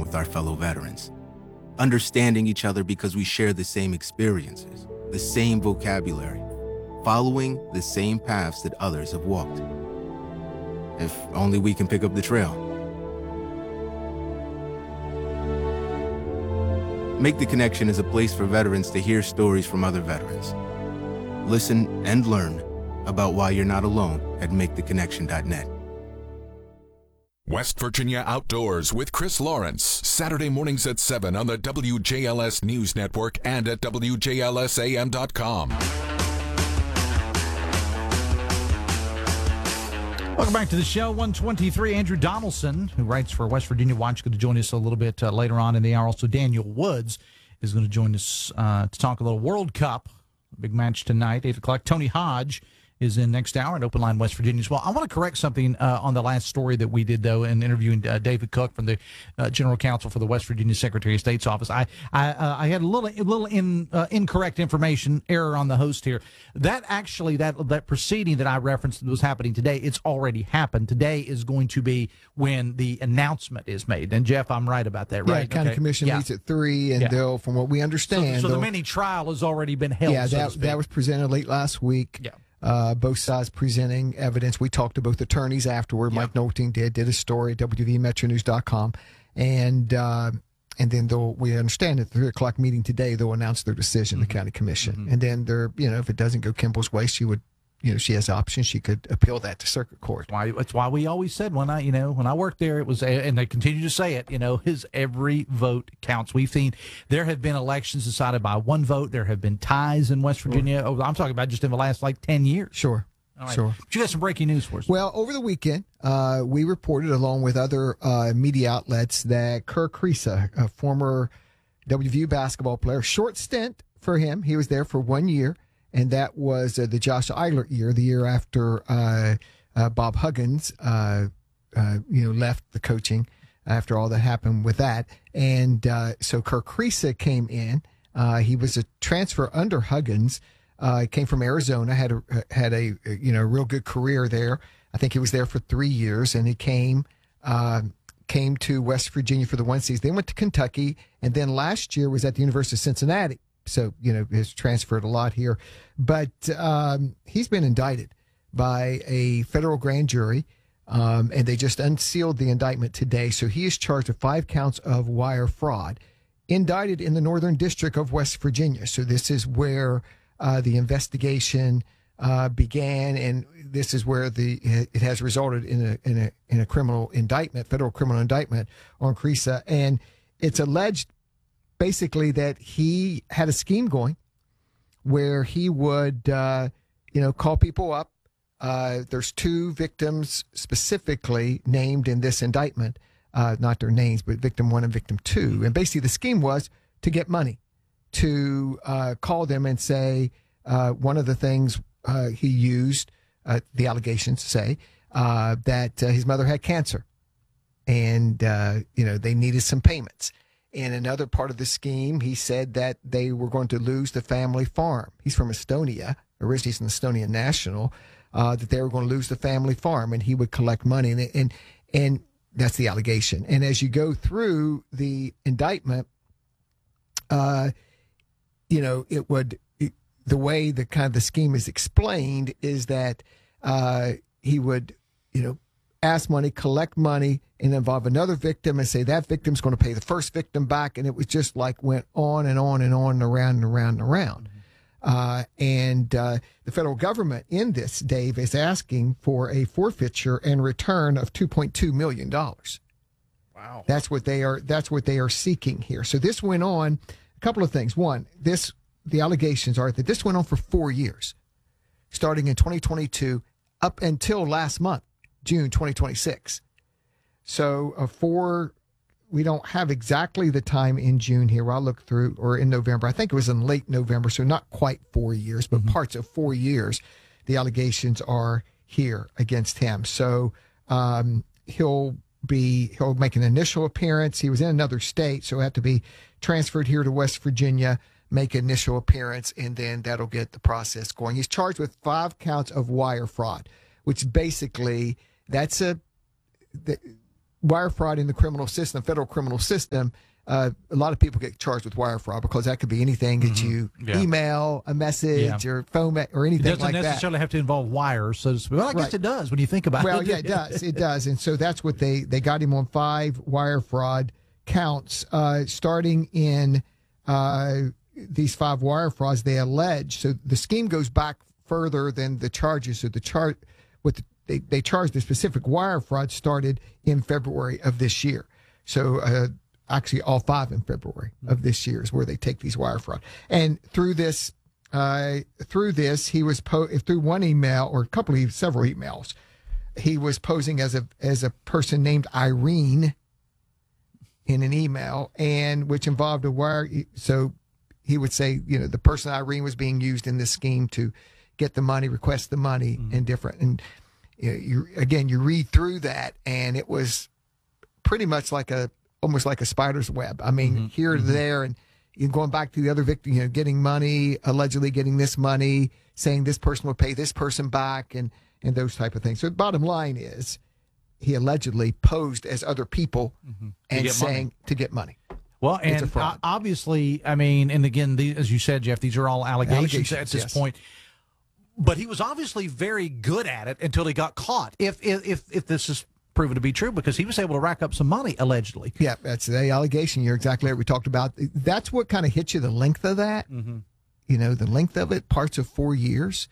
with our fellow veterans. Understanding each other because we share the same experiences, the same vocabulary, following the same paths that others have walked. If only we can pick up the trail. Make the Connection is a place for veterans to hear stories from other veterans. Listen and learn about why you're not alone at maketheconnection.net. West Virginia Outdoors with Chris Lawrence, Saturday mornings at 7 on the WJLS News Network and at WJLSAM.com. Welcome back to the show. 123, Andrew Donaldson, who writes for West Virginia Watch, going to join us a little bit later on in the hour. Also, Daniel Woods is going to join us to talk a little World Cup. Big match tonight, 8 o'clock. Tony Hodge is in next hour at Open Line West Virginia as well. I want to correct something on the last story that we did, though, in interviewing David Cook from the General Counsel for the West Virginia Secretary of State's office. I had a little incorrect information, error on the host here. That actually, that proceeding that I referenced that was happening today, it's already happened. Today is going to be when the announcement is made. And, Jeff, I'm right about that, right? Yeah, the County Commission meets at 3, and they'll, from what we understand... So the mini trial has already been held, yeah, that was presented late last week. Yeah. Both sides presenting evidence. We talked to both attorneys afterward. Mike Nolting did a story at WVMetronews.com. And then we understand at the 3 o'clock meeting today, they'll announce their decision, the county commission. And then if it doesn't go Kimball's way, she has options. She could appeal that to circuit court. That's why we always said when I worked there, it was, and they continue to say it, his every vote counts. We've seen there have been elections decided by one vote. There have been ties in West Virginia. Sure. I'm talking about just in the last 10 years. Sure. All right. Sure. But you got some breaking news for us. Well, over the weekend, we reported, along with other media outlets, that Kerr Kriisa, a former WVU basketball player, short stint for him. He was there for 1 year. And that was the Josh Eilert year, the year after Bob Huggins, left the coaching after all that happened with that. And so Kerr Kriisa came in. He was a transfer under Huggins. Came from Arizona, had a real good career there. I think he was there for 3 years, and he came to West Virginia for the one season. Then went to Kentucky, and then last year was at the University of Cincinnati. So, has transferred a lot here. But he's been indicted by a federal grand jury, and they just unsealed the indictment today. So he is charged with 5 counts of wire fraud, indicted in the Northern District of West Virginia. So this is where the investigation began, and this is where it has resulted in a criminal indictment, federal criminal indictment on Kriisa. And it's alleged basically that he had a scheme going where he would, call people up. There's 2 victims specifically named in this indictment, not their names, but victim 1 and victim 2. And basically the scheme was to get money, to call them and say, one of the things he used, the allegations say, that his mother had cancer and, they needed some payments. In another part of the scheme, he said that they were going to lose the family farm. He's from Estonia, originally he's an Estonian national, that they were going to lose the family farm, and he would collect money. And that's the allegation. And as you go through the indictment, the way the scheme is explained is that he would, ask money, collect money, and involve another victim and say that victim's going to pay the first victim back. And it was just went on and on and on and around and around and around. The federal government in this, Dave, is asking for a forfeiture and return of $2.2 million. Wow. That's what they are seeking here. So this went on, a couple of things. One, the allegations are that this went on for 4 years, starting in 2022 up until last month, June 2026. So we don't have exactly the time in June here. I'll look through, or in November. I think it was in late November, so not quite 4 years, but parts of 4 years. The allegations are here against him. So he'll make an initial appearance. He was in another state, so he'll have to be transferred here to West Virginia, make initial appearance, and then that'll get the process going. He's charged with 5 counts of wire fraud, which basically wire fraud in the criminal system, federal criminal system, a lot of people get charged with wire fraud because that could be anything that you email, a message, or phone, or anything like that. It doesn't necessarily have to involve wires, so to speak. Well, I guess it does when you think about it. Well, yeah, it does. It does. And so that's what they got him on 5 wire fraud counts, starting in these 5 wire frauds they allege. So the scheme goes back further than the charges. So they charged the specific wire fraud started in February of this year. So actually all 5 in February of this year is where they take these wire fraud. And through this, he was through one email or several emails, he was posing as a person named Irene in an email, and which involved a wire. So he would say, the person Irene was being used in this scheme to get the money, request the money, and different. And you read through that, and it was pretty much almost like a spider's web. I mean, here to there, and going back to the other victim, getting money, allegedly getting this money, saying this person will pay this person back, and those type of things. So the bottom line is, he allegedly posed as other people and saying to get money. Well, and obviously, I mean, and again, as you said, Jeff, these are all allegations at this point. But he was obviously very good at it until he got caught. If this is proven to be true, because he was able to rack up some money, allegedly. Yeah, that's the allegation. You're exactly right. We talked about that's what kind of hits you, the length of that. The length of it, parts of 4 years.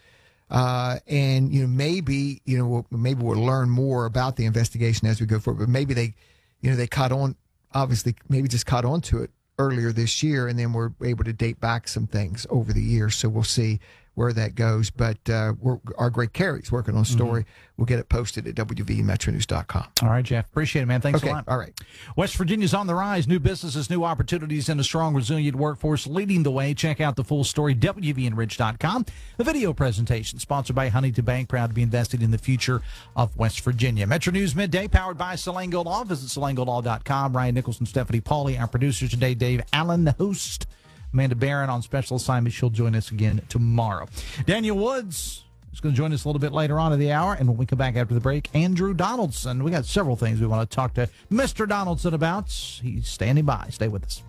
And maybe we'll learn more about the investigation as we go forward. But maybe they caught on, obviously, maybe just caught on to it earlier this year, and then we're able to date back some things over the years. So we'll see where that goes. But our great Carrie's working on a story. We'll get it posted at WVMetroNews.com. All right, Jeff. Appreciate it, man. Thanks a lot. All right. West Virginia's on the rise. New businesses, new opportunities, and a strong, resilient workforce leading the way. Check out the full story, WVNRidge.com. The video presentation sponsored by Huntington Bank, proud to be invested in the future of West Virginia. Metro News Midday, powered by Selango Law. Visit SelangoLaw.com. Ryan Nicholson, Stephanie Pauly, our producers today, Dave Allen, the host. Amanda Barron on special assignment. She'll join us again tomorrow. Daniel Woods is going to join us a little bit later on in the hour. And when we come back after the break, Andrew Donaldson. We got several things we want to talk to Mr. Donaldson about. He's standing by. Stay with us.